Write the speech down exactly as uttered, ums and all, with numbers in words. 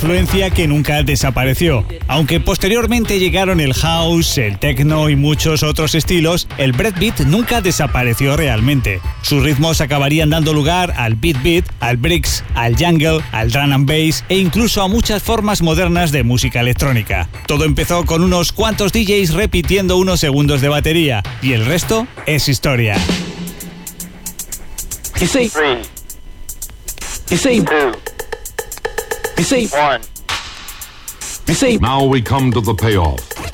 influencia que nunca desapareció. Aunque posteriormente llegaron el house, el techno y muchos otros estilos, el breakbeat nunca desapareció realmente. Sus ritmos acabarían dando lugar al beat beat, al breaks, al jungle, al drum and bass e incluso a muchas formas modernas de música electrónica. Todo empezó con unos cuantos D Js repitiendo unos segundos de batería y el resto es historia. You see, Three, you see, two, you see, one. you see. Now we come to the payoff.